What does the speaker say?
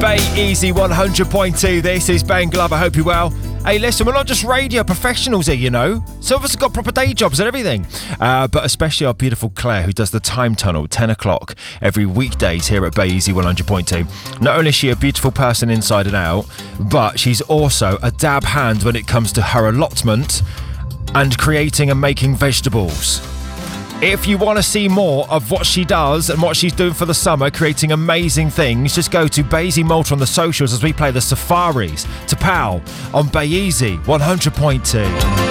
Bay Easy 100.2. This is Ben Glover. Hope you're well. Hey, listen, we're not just radio professionals here, you know. Some of us have got proper day jobs and everything. But especially our beautiful Claire, who does the Time Tunnel, 10 o'clock, every weekdays here at Bay Easy 100.2. Not only is she a beautiful person inside and out, but she's also a dab hand when it comes to her allotment and creating and making vegetables. If you want to see more of what she does and what she's doing for the summer, creating amazing things, just go to Bay Easy Malta on the socials as we play the Safaris to Pal on Bay Easy 100.2.